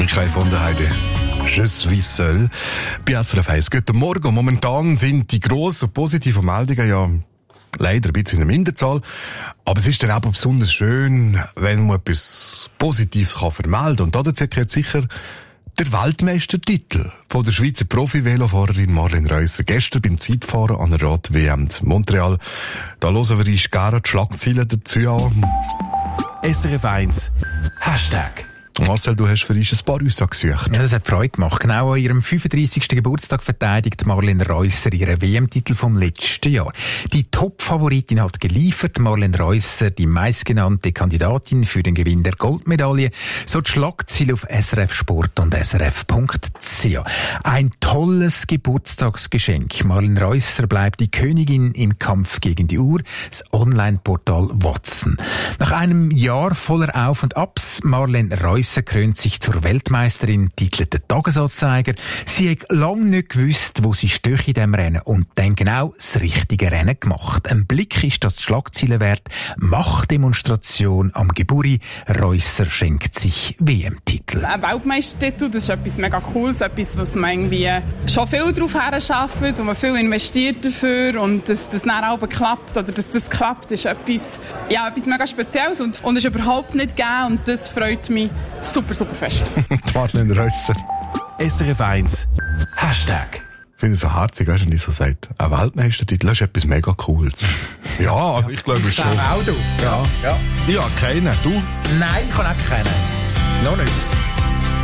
Michael von der Heide. Je suis seul. Bei SRF 1. Guten Morgen. Momentan sind die grossen positiven Meldungen ja leider ein bisschen in der Minderzahl. Aber es ist dann auch besonders schön, wenn man etwas Positives vermelden kann. Und dazu gehört sicher der Weltmeistertitel von der Schweizer Profi-Velofahrerin Marlene Reusser. Gestern beim Zeitfahren an der Rad-WM in Montreal. Da hören wir uns gerne die Schlagzeilen dazu an. SRF 1 Hashtag. Marcel, du hast für uns ein paar Aussagen gesucht. Ja, das hat Freude gemacht. Genau an ihrem 35. Geburtstag verteidigt Marlene Reusser ihren WM-Titel vom letzten Jahr. Die Top-Favoritin hat geliefert. Marlene Reusser, die meistgenannte Kandidatin für den Gewinn der Goldmedaille. So die Schlagziele auf SRF Sport und srf.ch. Ein tolles Geburtstagsgeschenk. Marlene Reusser bleibt die Königin im Kampf gegen die Uhr. Das Online-Portal Watson. Nach einem Jahr voller Auf und Abs, Marlene Reusser krönt sich zur Weltmeisterin, titelt der Tagesanzeiger. Sie hat lange nicht gewusst, wo sie steht in diesem Rennen und dann genau das richtige Rennen gemacht. Ein Blick ist das Schlagzeilen wert. Machtdemonstration am Geburi. Reusser schenkt sich WM-Titel. Ein Weltmeistertitel, das ist etwas mega Cooles, etwas, was man irgendwie schon viel darauf herarbeitet und man viel investiert dafür und dass das dann auch klappt oder dass das klappt, ist etwas mega Spezielles und ist überhaupt nicht gegeben und das freut mich super, super fest. Marlene Reusser. SRF 1 Hashtag. Ich finde es so herzig, weißt du, wenn ich so sagt, ein Weltmeistertitel, das ist etwas mega Cooles. Ja, also ich glaube schon. Auch du. Ja. Ich habe keinen. Du? Nein, ich kann auch keinen. Noch nicht.